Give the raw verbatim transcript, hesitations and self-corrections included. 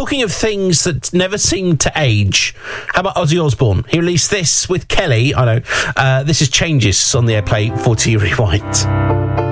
talking of things that never seem to age, how about Ozzy Osbourne? He released this with Kelly. I know. Uh, this is Changes on the Airplay forty Rewind.